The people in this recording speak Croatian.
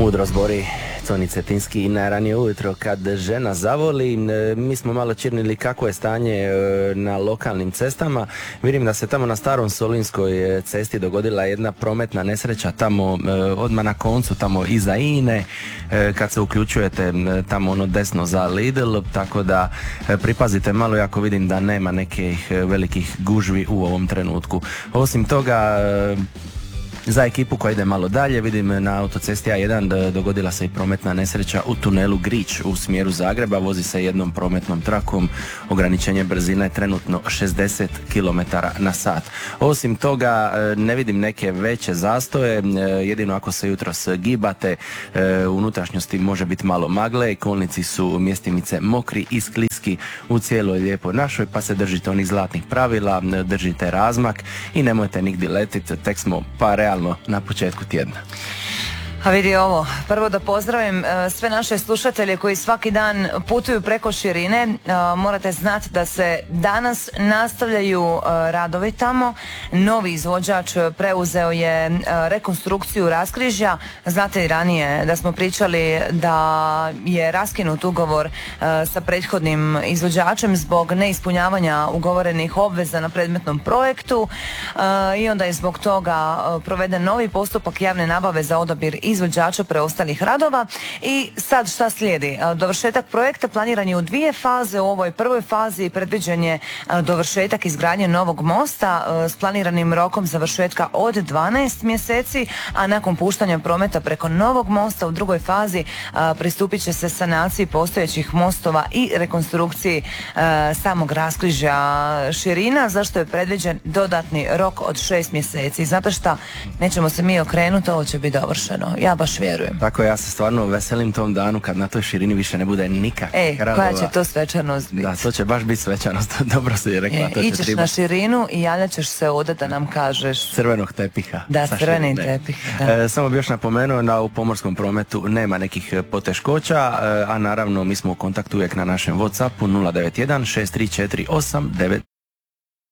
Mudro zbori Coni Cetinski i najranije ujutro kad žena zavoli. Mi smo malo čirnili kako je stanje na lokalnim cestama. Vidim da se tamo na Starom Solinskoj cesti dogodila jedna prometna nesreća tamo odmah na koncu, tamo iza INE, kad se uključujete tamo ono desno za Lidl, tako da pripazite malo, jako vidim da nema nekih velikih gužvi u ovom trenutku. Osim toga, za ekipu koja ide malo dalje, vidim na autocesti A1 dogodila se i prometna nesreća u tunelu Grič u smjeru Zagreba. Vozi se jednom prometnom trakom, ograničenje brzine je trenutno 60 km na sat. Osim toga ne vidim neke veće zastoje, jedino ako se jutros gibate, u unutrašnjosti može biti malo magle i kolnici su mjestimice mokri i skliski u cijeloj lijepoj našoj, pa se držite onih zlatnih pravila, držite razmak i nemojte nigdje letiti, tek smo pa realno na početku tjedna. A vidi ovo, prvo da pozdravim sve naše slušatelje koji svaki dan putuju preko širine. Morate znati da se danas nastavljaju radovi tamo. Novi izvođač preuzeo je rekonstrukciju raskrižja. Znate i ranije da smo pričali da je raskinut ugovor sa prethodnim izvođačem zbog neispunjavanja ugovorenih obveza na predmetnom projektu i onda je zbog toga proveden novi postupak javne nabave za odabir izvođača preostalih radova. I sad šta slijedi? Dovršetak projekta planiran je u 2 faze. U ovoj prvoj fazi predviđen je dovršetak izgradnje novog mosta s planiranim rokom završetka od 12 mjeseci, a nakon puštanja prometa preko novog mosta u drugoj fazi pristupit će se sanaciji postojećih mostova i rekonstrukciji samog raskrižja širina, zašto je predviđen dodatni rok od 6 mjeseci. Zato što nećemo se mi okrenuti, ovo će biti dovršeno. Ja baš vjerujem. Tako, ja se stvarno veselim tom danu kad na toj širini više ne bude nikakvih radova. Koja će to svečanost biti? Da, to će baš biti svečanost, dobro si je rekla. Ićeš na širinu i javljat ćeš se ovdje da nam kažeš... Crvenog tepiha. Da, crveni tepih. Da. Samo bi još napomenuo da u pomorskom prometu nema nekih poteškoća, a naravno mi smo u kontaktu uvijek na našem WhatsAppu 091 634 899.